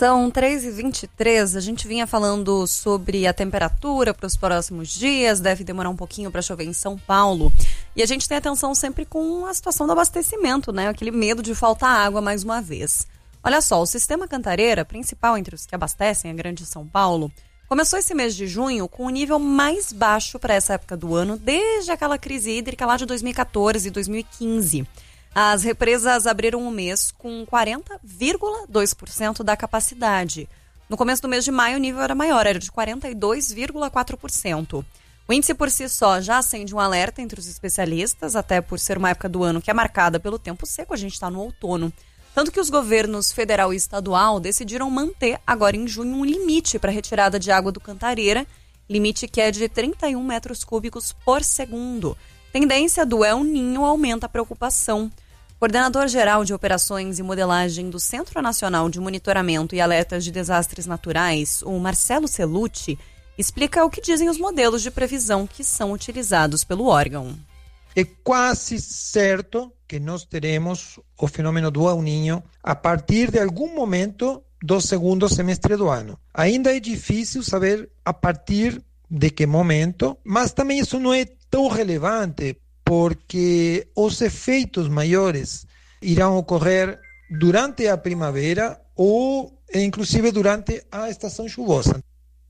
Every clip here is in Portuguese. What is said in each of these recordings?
São 3h23, a gente vinha falando sobre a temperatura para os próximos dias, deve demorar um pouquinho para chover em São Paulo. E a gente tem atenção sempre com a situação do abastecimento, né? Aquele medo de faltar água mais uma vez. Olha só, o sistema Cantareira, principal entre os que abastecem a Grande São Paulo, começou esse mês de junho com o nível mais baixo para essa época do ano, desde aquela crise hídrica lá de 2014 e 2015. As represas abriram o mês com 40,2% da capacidade. No começo do mês de maio, o nível era maior, era de 42,4%. O índice por si só já acende um alerta entre os especialistas, até por ser uma época do ano que é marcada pelo tempo seco, a gente está no outono. Tanto que os governos federal e estadual decidiram manter agora em junho um limite para a retirada de água do Cantareira, limite que é de 31 metros cúbicos por segundo. Tendência do El Niño aumenta a preocupação. Coordenador-geral de Operações e Modelagem do Centro Nacional de Monitoramento e Alertas de Desastres Naturais, o Marcelo Cellucci, explica o que dizem os modelos de previsão que são utilizados pelo órgão. É quase certo que nós teremos o fenômeno do El Niño a partir de algum momento do segundo semestre do ano. Ainda é difícil saber a partir de que momento, mas também isso não é tão relevante, porque os efeitos maiores irão ocorrer durante a primavera ou inclusive durante a estação chuvosa.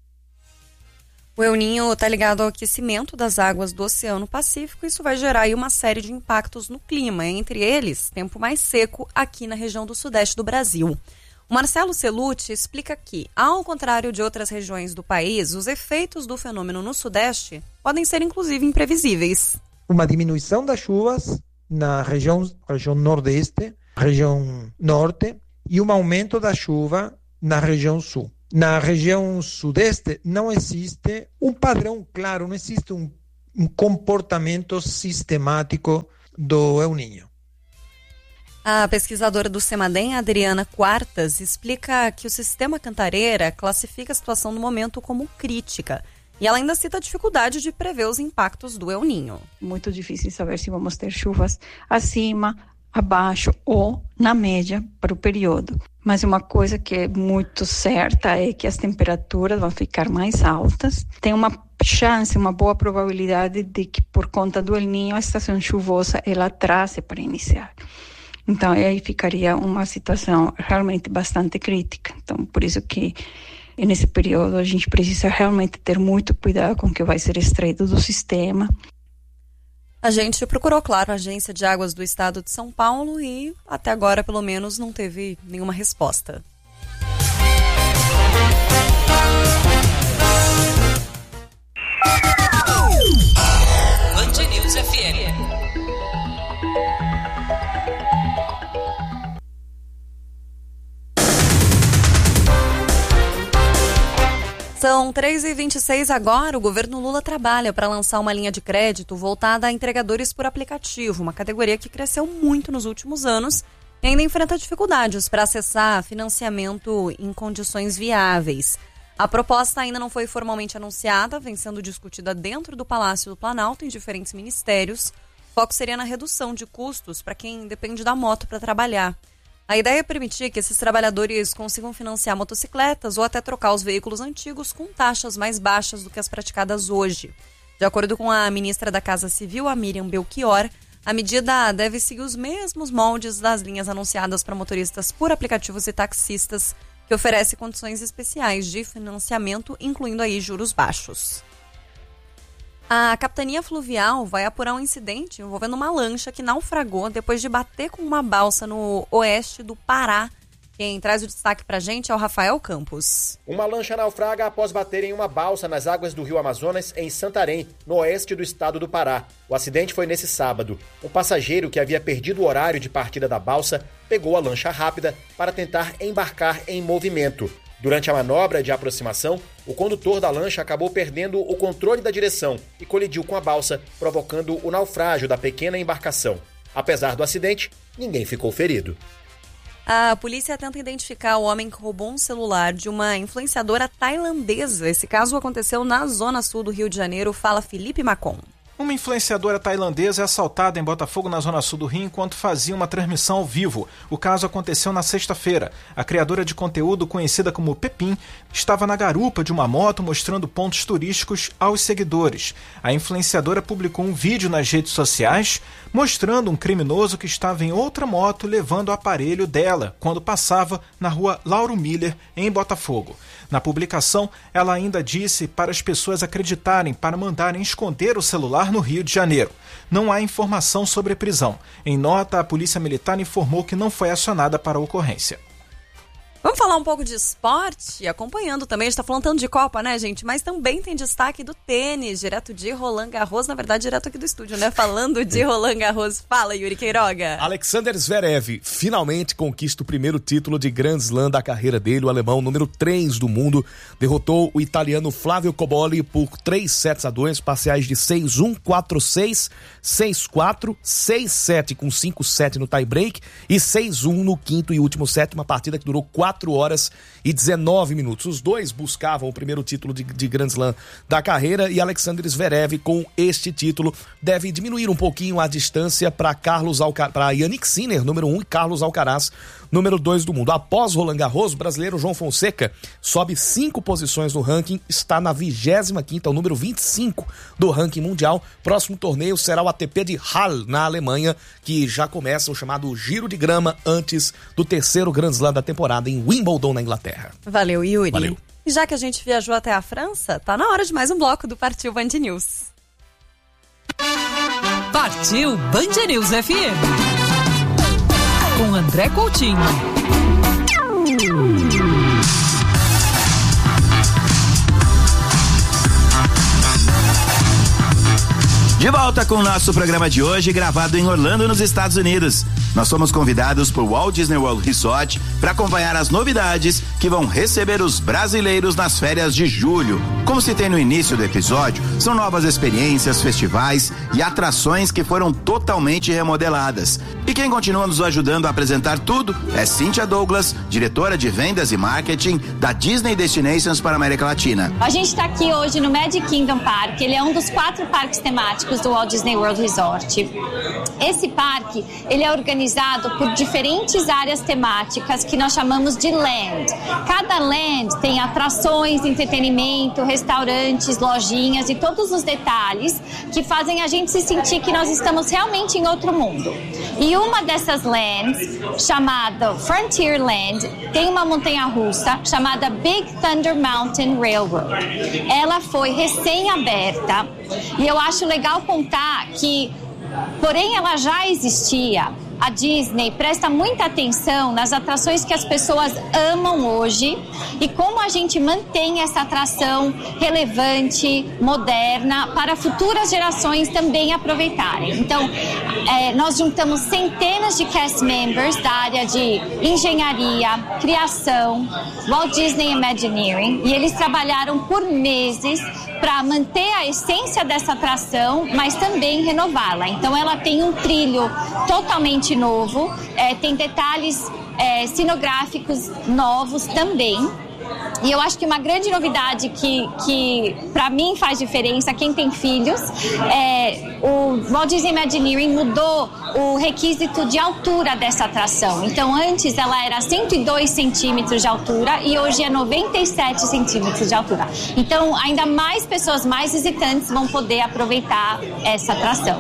O El Niño está ligado ao aquecimento das águas do Oceano Pacífico e isso vai gerar aí uma série de impactos no clima, entre eles tempo mais seco aqui na região do sudeste do Brasil. O Marcelo Cellucci explica que, ao contrário de outras regiões do país, os efeitos do fenômeno no sudeste podem ser inclusive imprevisíveis. Uma diminuição das chuvas na região nordeste, região norte, e um aumento da chuva na região sul. Na região sudeste não existe um padrão claro, não existe um comportamento sistemático do El Niño. A pesquisadora do CEMADEM, Adriana Quartas, explica que o sistema Cantareira classifica a situação no momento como crítica. E ela ainda cita a dificuldade de prever os impactos do El Niño. Muito difícil saber se vamos ter chuvas acima, abaixo ou na média para o período. Mas uma coisa que é muito certa é que as temperaturas vão ficar mais altas. Tem uma chance, uma boa probabilidade de que por conta do El Niño a estação chuvosa ela atrase para iniciar. Então aí ficaria uma situação realmente bastante crítica. Então por isso que nesse período a gente precisa realmente ter muito cuidado com o que vai ser extraído do sistema. A gente procurou, claro, a Agência de Águas do Estado de São Paulo e até agora, pelo menos, não teve nenhuma resposta. Band News FM. São 3h26 agora. O governo Lula trabalha para lançar uma linha de crédito voltada a entregadores por aplicativo, uma categoria que cresceu muito nos últimos anos e ainda enfrenta dificuldades para acessar financiamento em condições viáveis. A proposta ainda não foi formalmente anunciada, vem sendo discutida dentro do Palácio do Planalto em diferentes ministérios. O foco seria na redução de custos para quem depende da moto para trabalhar. A ideia é permitir que esses trabalhadores consigam financiar motocicletas ou até trocar os veículos antigos com taxas mais baixas do que as praticadas hoje. De acordo com a ministra da Casa Civil, a Miriam Belchior, a medida deve seguir os mesmos moldes das linhas anunciadas para motoristas por aplicativos e taxistas, que oferece condições especiais de financiamento, incluindo aí juros baixos. A Capitania Fluvial vai apurar um incidente envolvendo uma lancha que naufragou depois de bater com uma balsa no oeste do Pará. Quem traz o destaque pra gente é o Rafael Campos. Uma lancha naufraga após bater em uma balsa nas águas do Rio Amazonas, em Santarém, no oeste do estado do Pará. O acidente foi nesse sábado. Um passageiro que havia perdido o horário de partida da balsa pegou a lancha rápida para tentar embarcar em movimento. Durante a manobra de aproximação, o condutor da lancha acabou perdendo o controle da direção e colidiu com a balsa, provocando o naufrágio da pequena embarcação. Apesar do acidente, ninguém ficou ferido. A polícia tenta identificar o homem que roubou um celular de uma influenciadora tailandesa. Esse caso aconteceu na zona sul do Rio de Janeiro. Fala Felipe Macon. Uma influenciadora tailandesa é assaltada em Botafogo, na zona sul do Rio, enquanto fazia uma transmissão ao vivo. O caso aconteceu na sexta-feira. A criadora de conteúdo, conhecida como Pepin, estava na garupa de uma moto mostrando pontos turísticos aos seguidores. A influenciadora publicou um vídeo nas redes sociais mostrando um criminoso que estava em outra moto levando o aparelho dela quando passava na rua Lauro Miller, em Botafogo. Na publicação, ela ainda disse para as pessoas acreditarem para mandarem esconder o celular no Rio de Janeiro. Não há informação sobre a prisão. Em nota, a Polícia Militar informou que não foi acionada para a ocorrência. Vamos falar um pouco de esporte, acompanhando também, a gente está falando tanto de Copa, né, gente? Mas também tem destaque do tênis, direto de Roland Garros, na verdade, direto aqui do estúdio, né? Falando de Roland Garros, fala, Yuri Queiroga. Alexander Zverev finalmente conquista o primeiro título de Grand Slam da carreira dele. O alemão, número 3 do mundo, derrotou o italiano Flavio Cobolli por 3-2, parciais de 6-1, 4-6, 6-4, 6-7 com 5-7 no tie-break e 6-1 no quinto e último set, uma partida que durou 4 horas e 19 minutos. Os dois buscavam o primeiro título de Grand Slam da carreira e Alexander Zverev, com este título, deve diminuir um pouquinho a distância para Jannik Sinner, número 1, e Carlos Alcaraz, número 2 do mundo. Após Roland Garros, o brasileiro João Fonseca sobe 5 posições no ranking, está na 25ª, o número 25 do ranking mundial. Próximo torneio será o ATP de Halle, na Alemanha, que já começa o chamado Giro de Grama antes do terceiro Grand Slam da temporada em Wimbledon, na Inglaterra. Valeu, Yuri. Valeu. E já que a gente viajou até a França, tá na hora de mais um bloco do Partiu Band News. Partiu Band News FM. Com André Coutinho. De volta com o nosso programa de hoje, gravado em Orlando, nos Estados Unidos. Nós somos convidados por Walt Disney World Resort para acompanhar as novidades que vão receber os brasileiros nas férias de julho. Como se tem no início do episódio, são novas experiências, festivais e atrações que foram totalmente remodeladas. E quem continua nos ajudando a apresentar tudo é Cynthia Douglas, diretora de vendas e marketing da Disney Destinations para a América Latina. A gente está aqui hoje no Magic Kingdom Park. Ele é um dos 4 parques temáticos do Walt Disney World Resort. Esse parque, ele é organizado por diferentes áreas temáticas que nós chamamos de land. Cada land tem atrações, entretenimento, restaurantes, lojinhas e todos os detalhes que fazem a gente se sentir que nós estamos realmente em outro mundo. E uma dessas lands, chamada Frontierland, tem uma montanha-russa chamada Big Thunder Mountain Railroad. Ela foi recém-aberta e eu acho legal contar que, porém, ela já existia. A Disney presta muita atenção nas atrações que as pessoas amam hoje e como a gente mantém essa atração relevante, moderna, para futuras gerações também aproveitarem. Então, nós juntamos centenas de cast members da área de engenharia, criação, Walt Disney Imagineering, e eles trabalharam por meses para manter a essência dessa atração, mas também renová-la. Então ela tem um trilho totalmente novo, tem detalhes cenográficos novos também. E eu acho que uma grande novidade que para mim faz diferença, quem tem filhos, o Walt Disney Imagineering mudou o requisito de altura dessa atração. Então antes ela era 102 centímetros de altura e hoje é 97 centímetros de altura. Então ainda mais pessoas, mais visitantes vão poder aproveitar essa atração.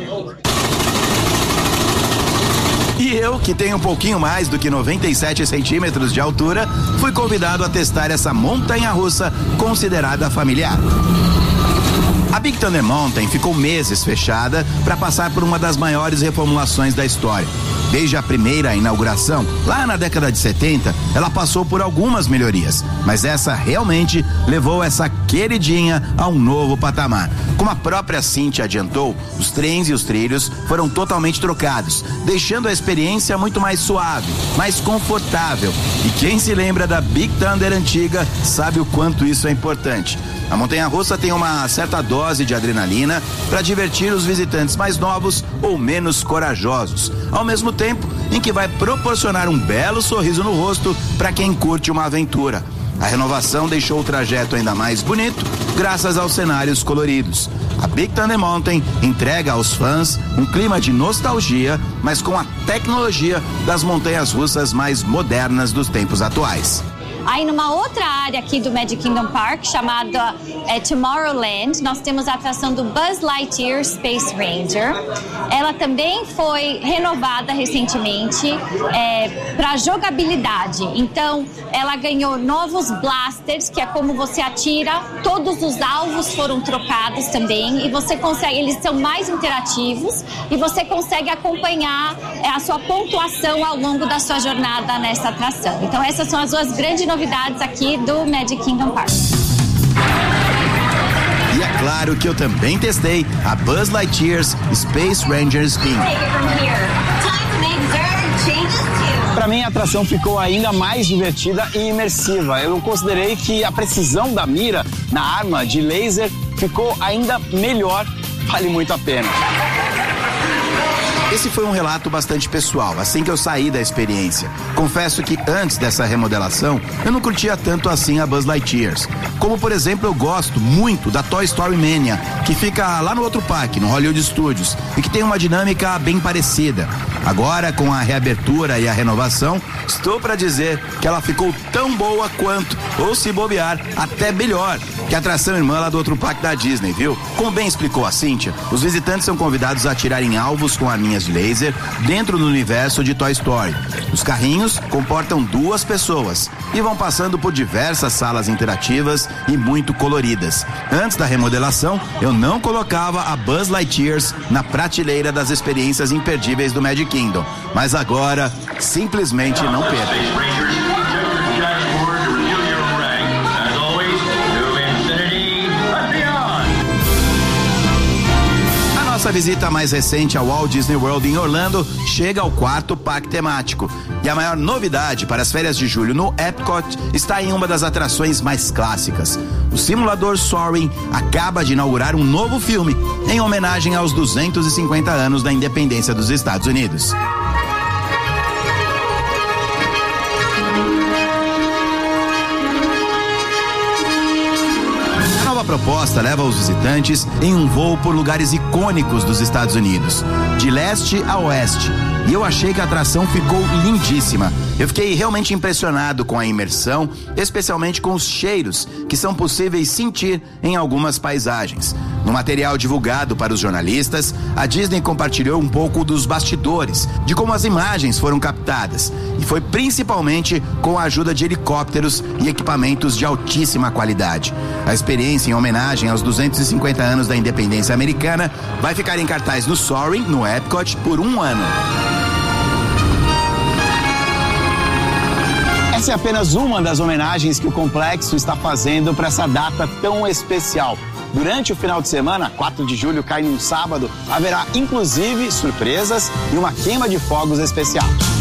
E eu, que tenho um pouquinho mais do que 97 centímetros de altura, fui convidado a testar essa montanha-russa considerada familiar. A Big Thunder Mountain ficou meses fechada para passar por uma das maiores reformulações da história. Desde a primeira inauguração, lá na década de 70, ela passou por algumas melhorias, mas essa realmente levou essa queridinha a um novo patamar. Como a própria Cynthia adiantou, os trens e os trilhos foram totalmente trocados, deixando a experiência muito mais suave, mais confortável. E quem se lembra da Big Thunder antiga sabe o quanto isso é importante. A montanha-russa tem uma certa dose de adrenalina para divertir os visitantes mais novos ou menos corajosos, ao mesmo tempo em que vai proporcionar um belo sorriso no rosto para quem curte uma aventura. A renovação deixou o trajeto ainda mais bonito, graças aos cenários coloridos. A Big Thunder Mountain entrega aos fãs um clima de nostalgia, mas com a tecnologia das montanhas russas mais modernas dos tempos atuais. Aí numa outra área aqui do Magic Kingdom Park, chamada Tomorrowland, nós temos a atração do Buzz Lightyear Space Ranger. Ela também foi renovada recentemente para jogabilidade. Então, ela ganhou novos blasters, que é como você atira. Todos os alvos foram trocados também e você consegue, eles são mais interativos e você consegue acompanhar a sua pontuação ao longo da sua jornada nessa atração. Então, essas são as duas grandes novidades aqui do Magic Kingdom Park. E é claro que eu também testei a Buzz Lightyear's Space Ranger Spin. Para mim, a atração ficou ainda mais divertida e imersiva. Eu considerei que a precisão da mira na arma de laser ficou ainda melhor. Vale muito a pena. Esse foi um relato bastante pessoal, assim que eu saí da experiência. Confesso que antes dessa remodelação, eu não curtia tanto assim a Buzz Lightyears. Como, por exemplo, eu gosto muito da Toy Story Mania, que fica lá no outro parque, no Hollywood Studios, e que tem uma dinâmica bem parecida. Agora, com a reabertura e a renovação, estou para dizer que ela ficou tão boa quanto, ou se bobear, até melhor que a atração irmã lá do outro parque da Disney, viu? Como bem explicou a Cíntia, os visitantes são convidados a atirarem alvos com arminhas de laser dentro do universo de Toy Story. Os carrinhos comportam 2 pessoas e vão passando por diversas salas interativas e muito coloridas. Antes da remodelação, eu não colocava a Buzz Lightyears na prateleira das experiências imperdíveis do Magic Kingdom, mas agora simplesmente não perco. Nossa visita mais recente ao Walt Disney World em Orlando chega ao 4º parque temático. E a maior novidade para as férias de julho no Epcot está em uma das atrações mais clássicas. O simulador Soaring acaba de inaugurar um novo filme em homenagem aos 250 anos da independência dos Estados Unidos. A proposta leva os visitantes em um voo por lugares icônicos dos Estados Unidos, de leste a oeste. E eu achei que a atração ficou lindíssima. Eu fiquei realmente impressionado com a imersão, especialmente com os cheiros que são possíveis sentir em algumas paisagens. No material divulgado para os jornalistas, a Disney compartilhou um pouco dos bastidores, de como as imagens foram captadas. E foi principalmente com a ajuda de helicópteros e equipamentos de altíssima qualidade. A experiência em homenagem aos 250 anos da independência americana vai ficar em cartaz no Soaring, no Epcot, por 1 ano. Essa é apenas uma das homenagens que o complexo está fazendo para essa data tão especial. Durante o final de semana, 4 de julho cai num sábado, haverá inclusive surpresas e uma queima de fogos especial.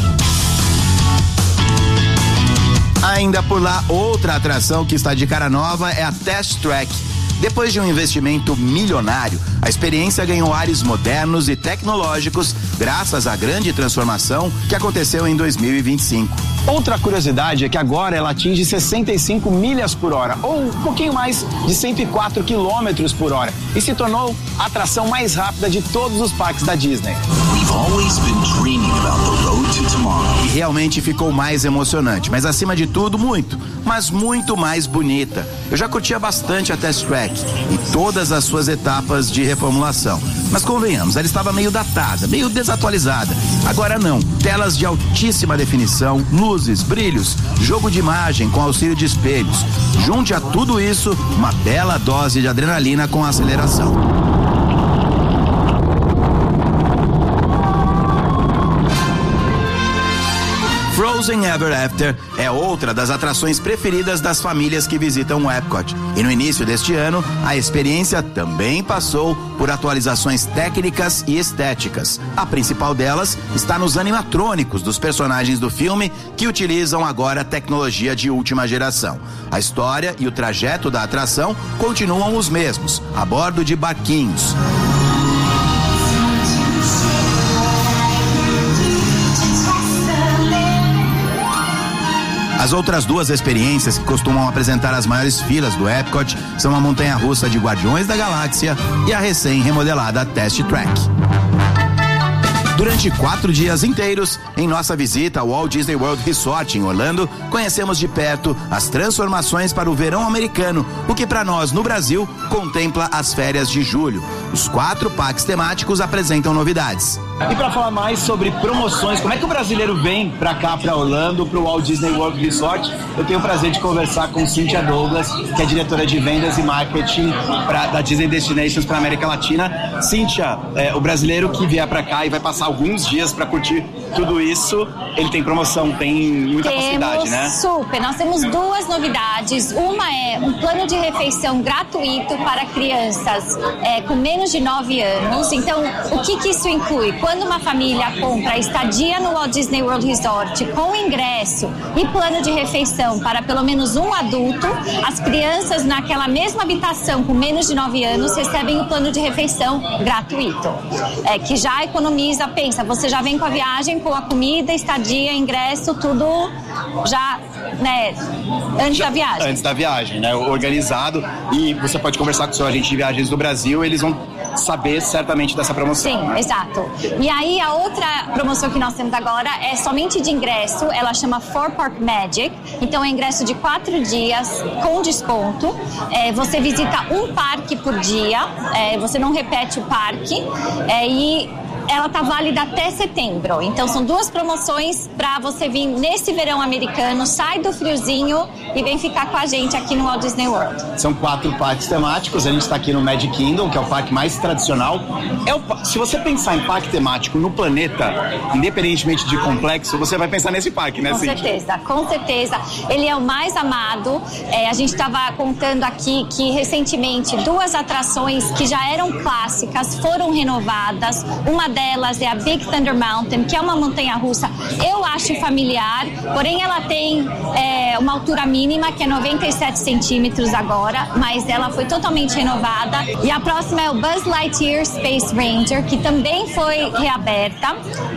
Ainda por lá, outra atração que está de cara nova é a Test Track. Depois de um investimento milionário, a experiência ganhou ares modernos e tecnológicos graças à grande transformação que aconteceu em 2025. Outra curiosidade é que agora ela atinge 65 milhas por hora, ou um pouquinho mais de 104 quilômetros por hora, e se tornou a atração mais rápida de todos os parques da Disney. E realmente ficou mais emocionante, mas acima de tudo, muito mais bonita. Eu já curtia bastante a Test Track e todas as suas etapas de reformulação. Mas convenhamos, ela estava meio datada, meio desatualizada. Agora não, telas de altíssima definição, luzes, brilhos, jogo de imagem com auxílio de espelhos. Junte a tudo isso uma bela dose de adrenalina com a aceleração. Frozen Ever After é outra das atrações preferidas das famílias que visitam o Epcot. E no início deste ano, a experiência também passou por atualizações técnicas e estéticas. A principal delas está nos animatrônicos dos personagens do filme, que utilizam agora tecnologia de última geração. A história e o trajeto da atração continuam os mesmos, a bordo de barquinhos. As outras duas experiências que costumam apresentar as maiores filas do Epcot são a montanha-russa de Guardiões da Galáxia e a recém-remodelada Test Track. Durante 4 dias inteiros, em nossa visita ao Walt Disney World Resort em Orlando, conhecemos de perto as transformações para o verão americano, o que para nós no Brasil contempla as férias de julho. Os 4 parques temáticos apresentam novidades. E para falar mais sobre promoções, como é que o brasileiro vem para cá, para Orlando, para o Walt Disney World Resort, eu tenho o prazer de conversar com Cynthia Douglas, que é diretora de vendas e marketing da Disney Destinations para a América Latina. Cynthia, o brasileiro que vier para cá e vai passar alguns dias para curtir tudo isso, ele tem promoção, tem muita facilidade, né? Super, nós temos 2 novidades. Uma é um plano de refeição gratuito para crianças com menos de 9 anos. Então, o que isso inclui? Quando uma família compra estadia no Walt Disney World Resort com ingresso e plano de refeição para pelo menos um adulto, as crianças naquela mesma habitação com menos de 9 anos recebem o plano de refeição gratuito, que já economiza, pensa, você já vem com a viagem, com a comida, estadia, ingresso, tudo já, né, antes da viagem. Antes da viagem, né, organizado, e você pode conversar com o seu agente de viagens do Brasil, eles vão saber certamente dessa promoção. Sim, né? Exato. E aí a outra promoção que nós temos agora é somente de ingresso, ela chama 4 Park Magic, então é ingresso de 4 dias com desconto, você visita um parque por dia, você não repete o parque, e ela tá válida até setembro. Então são 2 promoções para você vir nesse verão americano, sai do friozinho e vem ficar com a gente aqui no Walt Disney World. São 4 parques temáticos, a gente está aqui no Magic Kingdom, que é o parque mais tradicional. Se você pensar em parque temático no planeta, independentemente de complexo, você vai pensar nesse parque, né, Cynthia? Com certeza. Ele é o mais amado. A gente estava contando aqui que recentemente 2 atrações que já eram clássicas foram renovadas. Uma delas é a Big Thunder Mountain, que é uma montanha-russa, eu acho familiar, porém ela tem uma altura mínima, que é 97 centímetros agora, mas ela foi totalmente renovada. E a próxima é o Buzz Lightyear Space Ranger, que também foi reaberta.